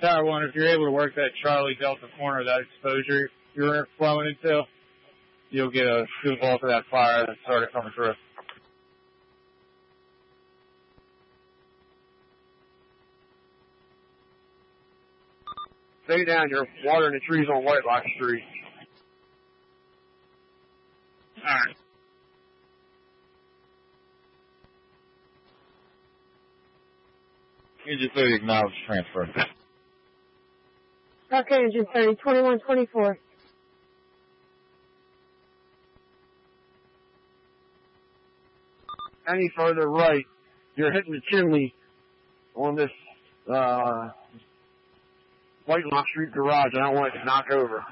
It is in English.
Tower 1, if you're able to work that Charlie Delta corner, that exposure you're flowing into, you'll get a good bulk of that fire that started coming through. Stay down. You're watering the trees on Whitelock Street. All right. You just say acknowledge transfer. Okay, engine 30, 2124. Any further right, you're hitting the chimney on this Whitelock Street garage. I don't want it to knock over.